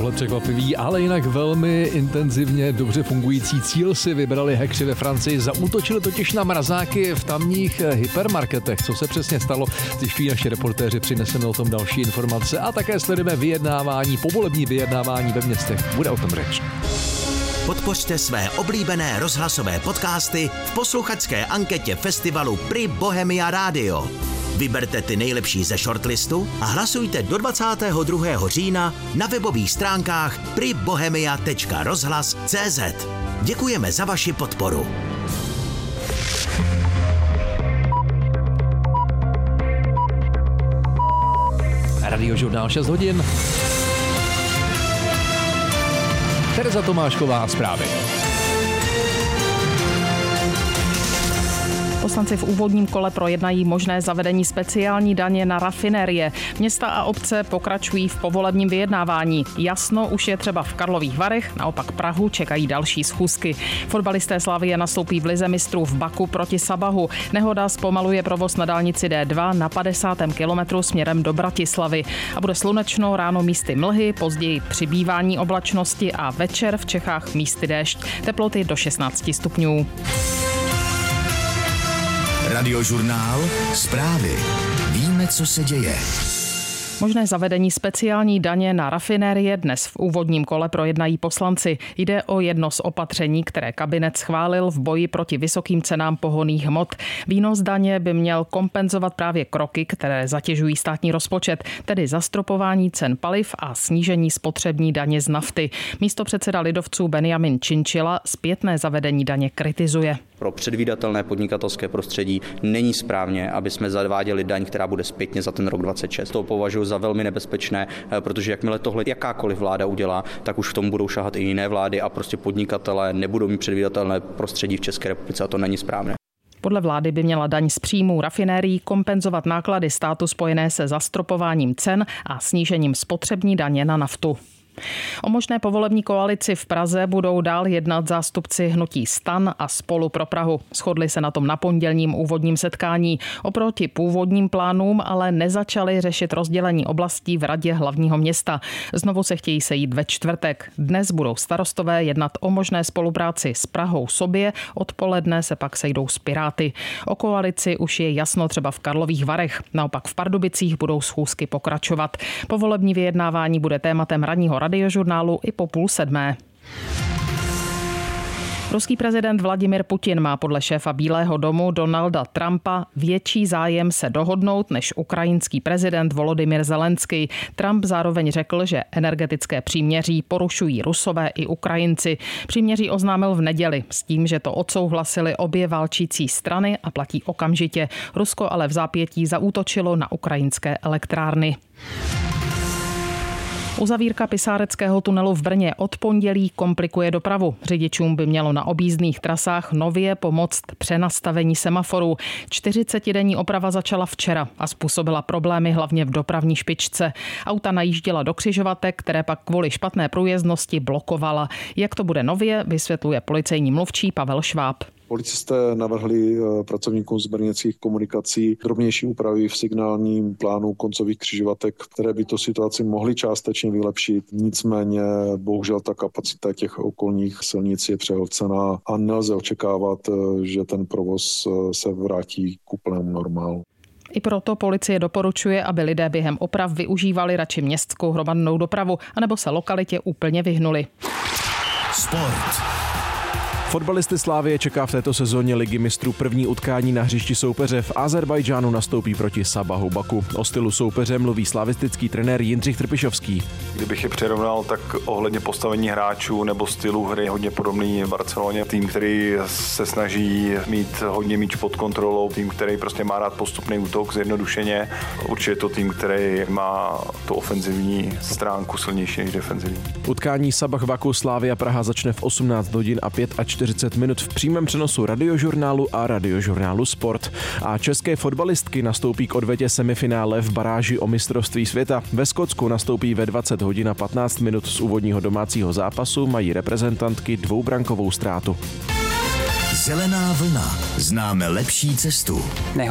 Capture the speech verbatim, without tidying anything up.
Tohle překvapivý, ale jinak velmi intenzivně dobře fungující cíl si vybrali hackři ve Francii. Zaútočili totiž na mrazáky v tamních hypermarketech. Co se přesně stalo, zjišťují naši reportéři, přineseme o tom další informace a také sledujeme vyjednávání, povolební vyjednávání ve městech. Bude o tom řeč. Podpořte své oblíbené rozhlasové podcasty v posluchačské anketě festivalu Prix Bohemia Radio. Vyberte ty nejlepší ze shortlistu a hlasujte do dvacátého druhého října na webových stránkách prix bohemia tečka rozhlas tečka cé zet. Děkujeme za vaši podporu. Radiožurnál šest hodin. Tereza Tomášková, zprávy. Poslanci v úvodním kole projednají možné zavedení speciální daně na rafinérie. Města a obce pokračují v povolebním vyjednávání. Jasno už je třeba v Karlových Varech, naopak Prahu čekají další schůzky. Fotbalisté Slavie nastoupí v lize mistrů v Baku proti Sabahu. Nehoda zpomaluje provoz na dálnici D dva na padesátém kilometru směrem do Bratislavy. A bude slunečno, ráno místy mlhy, později přibývání oblačnosti a večer v Čechách místy déšť. Teploty do šestnáct stupňů. Radiožurnál, zprávy. Víme, co se děje. Možné zavedení speciální daně na rafinérie dnes v úvodním kole projednají poslanci. Jde o jedno z opatření, které kabinet schválil v boji proti vysokým cenám pohonných hmot. Výnos daně by měl kompenzovat právě kroky, které zatěžují státní rozpočet, tedy zastropování cen paliv a snížení spotřební daně z nafty. Místopředseda lidovců Benjamin Chinchilla zpětné zavedení daně kritizuje. Pro předvídatelné podnikatelské prostředí není správně, aby jsme zaváděli daň, která bude zpětně za ten rok dvacet šest. To považuji za velmi nebezpečné, protože jakmile tohle jakákoliv vláda udělá, tak už v tom budou šahat i jiné vlády a prostě podnikatelé nebudou mít předvídatelné prostředí v České republice a to není správné. Podle vlády by měla daň z příjmů rafinérií kompenzovat náklady státu spojené se zastropováním cen a snížením spotřební daně na naftu. O možné povolební koalici v Praze budou dál jednat zástupci hnutí STAN a Spolu pro Prahu. Shodli se na tom na pondělním úvodním setkání. Oproti původním plánům ale nezačali řešit rozdělení oblastí v Radě hlavního města. Znovu se chtějí sejít ve čtvrtek. Dnes budou starostové jednat o možné spolupráci s Prahou sobě, odpoledne se pak sejdou s Piráty. O koalici už je jasno třeba v Karlových Varech. Naopak v Pardubicích budou schůzky pokračovat. Povolební vyjednávání bude tématem ranního Radiožurnálu i po půl sedmé. Ruský prezident Vladimir Putin má podle šéfa Bílého domu Donalda Trumpa větší zájem se dohodnout než ukrajinský prezident Volodymyr Zelenský. Trump zároveň řekl, že energetické příměří porušují Rusové i Ukrajinci. Příměří oznámil v neděli s tím, že to odsouhlasili obě válčící strany a platí okamžitě. Rusko ale v zápětí zaútočilo na ukrajinské elektrárny. Uzavírka Pisáreckého tunelu v Brně od pondělí komplikuje dopravu. Řidičům by mělo na objízdných trasách nově pomoct přenastavení semaforů. čtyřicetidenní oprava začala včera a způsobila problémy hlavně v dopravní špičce. Auta najížděla do křižovatek, které pak kvůli špatné průjezdnosti blokovala. Jak to bude nově, vysvětluje policejní mluvčí Pavel Šváb. Policisté navrhli pracovníkům z brněnských komunikací drobnější úpravy v signálním plánu koncových křižovatek, které by to situaci mohly částečně vylepšit. Nicméně bohužel ta kapacita těch okolních silnic je přehlcená a nelze očekávat, že ten provoz se vrátí k úplnému normálu. I proto policie doporučuje, aby lidé během oprav využívali radši městskou hromadnou dopravu anebo se lokalitě úplně vyhnuli. Sport. Fotbalisty Slavie čeká v této sezóně Ligy mistrů první utkání na hřišti soupeře. V Azerbajdžánu nastoupí proti Sabahu Baku. O stylu soupeře mluví slavistický trenér Jindřich Trpišovský. Kdybych je přirovnal, tak ohledně postavení hráčů nebo stylu hry hodně podobný v Barceloně. Tým, který se snaží mít hodně míč pod kontrolou, tým, který prostě má rád postupný útok zjednodušeně. Určitě je to tým, který má tu ofenzivní stránku silnější než defenzivní. Utkání Sabah Baku Slavia Praha začne v osmnáct hodin a čtyřicet pět minut v přímém přenosu Radiožurnálu a Radiožurnálu Sport. A české fotbalistky nastoupí k odvetě semifinále v baráži o mistrovství světa. Ve Skotsku nastoupí ve dvacet hodin a patnáct minut z úvodního domácího zápasu, mají reprezentantky dvoubrankovou ztrátu. Zelená vlna. Známe lepší cestu.